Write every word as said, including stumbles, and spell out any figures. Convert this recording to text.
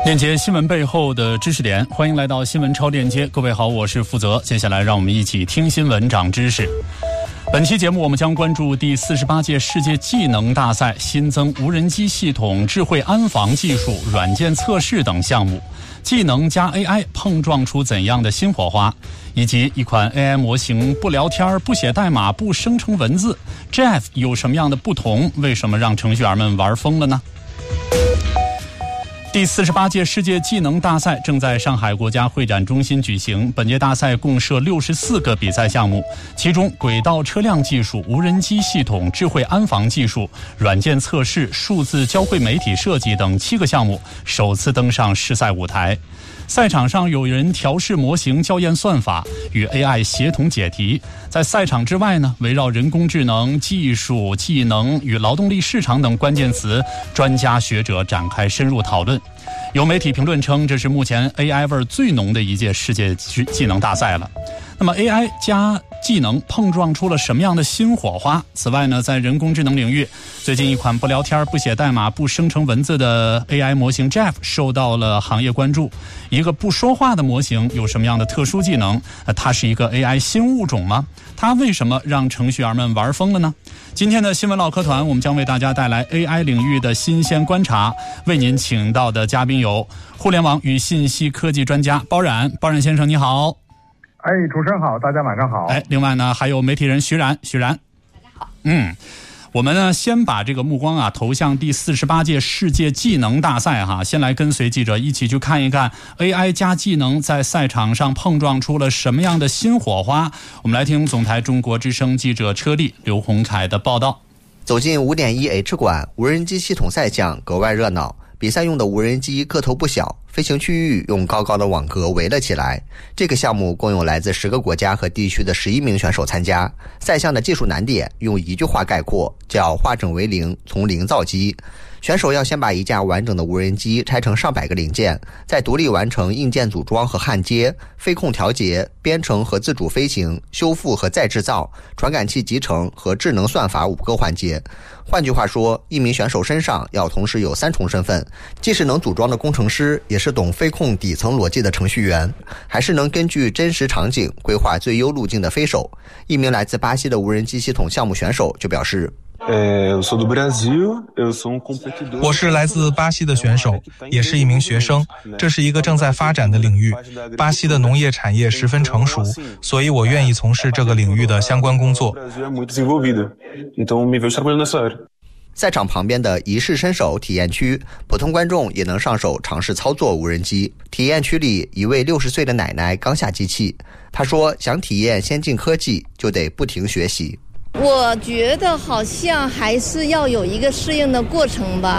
链接新闻背后的知识点，欢迎来到新闻超链接。各位好，我是负责。接下来让我们一起听新闻长知识。本期节目我们将关注第四十八届世界技能大赛新增无人机系统、智慧安防技术、软件测试等项目，技能加 A I 碰撞出怎样的新火花，以及一款 A I 模型不聊天、不写代码、不生成文字 Jeff 有什么样的不同？为什么让程序员们玩疯了呢？第四十八届世界技能大赛正在上海国家会展中心举行。本届大赛共设六十四个比赛项目，其中轨道车辆技术、无人机系统、智慧安防技术、软件测试、数字交汇媒体设计等七个项目首次登上试赛舞台。赛场上有人调试模型、校验算法，与 A I 协同解题。在赛场之外呢，围绕人工智能、技术、技能与劳动力市场等关键词，专家学者展开深入讨论。有媒体评论称，这是目前 A I 味儿最浓的一届世界技能大赛了。那么 A I 加技能碰撞出了什么样的新火花？此外呢，在人工智能领域，最近一款不聊天、不写代码、不生成文字的 A I 模型 Jeff 受到了行业关注。一个不说话的模型有什么样的特殊技能？它是一个 A I 新物种吗？它为什么让程序员们玩疯了呢？今天的新闻唠嗑团，我们将为大家带来 A I 领域的新鲜观察。为您请到的嘉宾有互联网与信息科技专家包冉，包冉先生你好。 哎，主持人好，大家晚上好。 哎，另外呢，还有媒体人徐冉，徐冉， 大家好。 嗯，我们呢先把这个目光啊投向第四十八届世界技能大赛哈，先来跟随记者一起去看一看 A I 加技能在赛场上碰撞出了什么样的新火花。我们来听总台中国之声记者车丽、刘洪凯的报道。 走进 五点一 H 馆，无人机系统赛项格外热闹。比赛用的无人机个头不小，飞行区域用高高的网格围了起来。这个项目共有来自十个国家和地区的十一名选手参加。赛项的技术难点用一句话概括，叫化整为零，从零造机。选手要先把一架完整的无人机拆成上百个零件，再独立完成硬件组装和焊接、飞控调节、编程和自主飞行、修复和再制造、传感器集成和智能算法五个环节。换句话说，一名选手身上要同时有三重身份，既是能组装的工程师，也是懂飞控底层逻辑的程序员，还是能根据真实场景规划最优路径的飞手。一名来自巴西的无人机系统项目选手就表示， 我是来自巴西的选手，也是一名学生。这是一个正在发展的领域，巴西的农业产业十分成熟，所以我愿意从事这个领域的相关工作。 赛场旁边的一试身手体验区，普通观众也能上手尝试操作无人机。体验区里，一位六十岁的奶奶刚下机器，她说想体验先进科技，就得不停学习。 我觉得好像还是要有一个适应的过程吧，